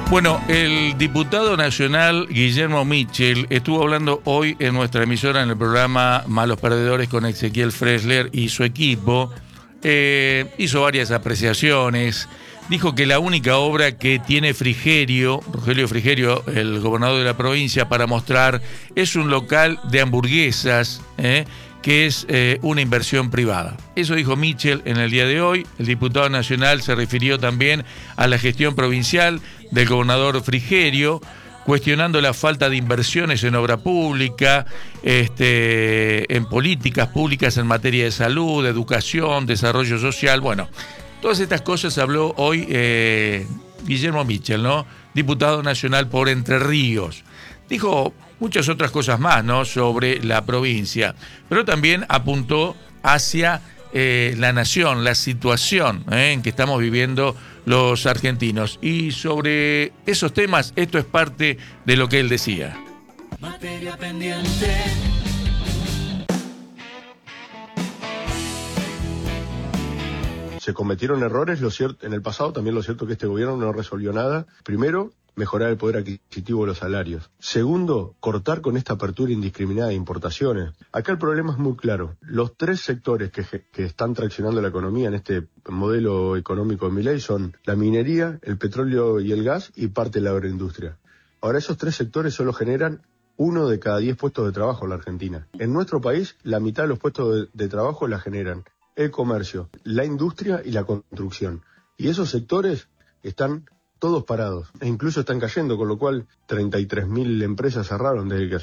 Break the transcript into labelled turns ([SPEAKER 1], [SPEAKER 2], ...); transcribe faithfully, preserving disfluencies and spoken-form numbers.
[SPEAKER 1] Bueno, el diputado nacional Guillermo Michel estuvo hablando hoy en nuestra emisora en el programa Malos Perdedores con Ezequiel Fresler y su equipo. Eh, hizo varias apreciaciones. Dijo que la única obra que tiene Frigerio, Rogelio Frigerio, el gobernador de la provincia, para mostrar es un local de hamburguesas, eh, que es eh, una inversión privada. Eso dijo Michel en el día de hoy. El diputado nacional se refirió también a la gestión provincial del gobernador Frigerio, cuestionando la falta de inversiones en obra pública, este, en políticas públicas en materia de salud, educación, desarrollo social. Bueno, todas estas cosas habló hoy eh, Guillermo Michel, ¿no? Diputado nacional por Entre Ríos. Dijo muchas otras cosas más, ¿no?, sobre la provincia, pero también apuntó hacia eh, la nación, la situación eh, en que estamos viviendo los argentinos. Y sobre esos temas, esto es parte de lo que él decía.
[SPEAKER 2] Materia pendiente.
[SPEAKER 3] Se cometieron errores, lo cierto, en el pasado también lo cierto que este gobierno no resolvió nada. Primero, mejorar el poder adquisitivo de los salarios. Segundo, cortar con esta apertura indiscriminada de importaciones. Acá el problema es muy claro. Los tres sectores que, que están traccionando la economía en este modelo económico de Milei son la minería, el petróleo y el gas y parte de la agroindustria. Ahora, esos tres sectores solo generan uno de cada diez puestos de trabajo en la Argentina. En nuestro país, la mitad de los puestos de, de trabajo la generan el comercio, la industria y la construcción. Y esos sectores están todos parados, e incluso están cayendo, con lo cual treinta y tres mil empresas cerraron desde que